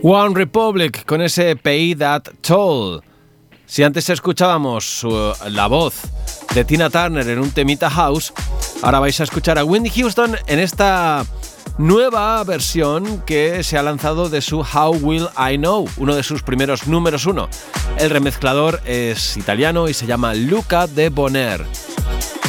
One Republic con ese Pay That Toll. Si antes escuchábamos la voz de Tina Turner en un temita house, ahora vais a escuchar a Whitney Houston en esta nueva versión que se ha lanzado de su How Will I Know, uno de sus primeros números uno. El remezclador es italiano y se llama Luca De Bonaire.